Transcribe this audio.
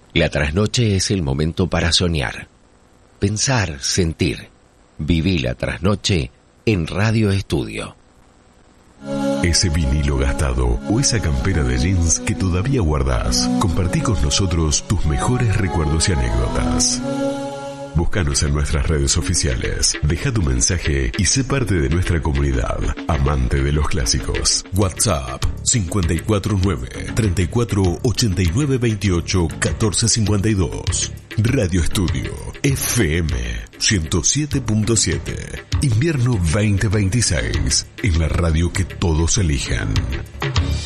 La trasnoche es el momento para soñar, pensar, sentir. Viví la trasnoche en Radio Estudio. Ese vinilo gastado o esa campera de jeans que todavía guardás. Compartí con nosotros tus mejores recuerdos y anécdotas. Búscanos en nuestras redes oficiales. Deja tu mensaje y sé parte de nuestra comunidad, amante de los clásicos. WhatsApp 549-348928-1452. Radio Estudio FM 107.7. Invierno 2026. En la radio que todos elijan.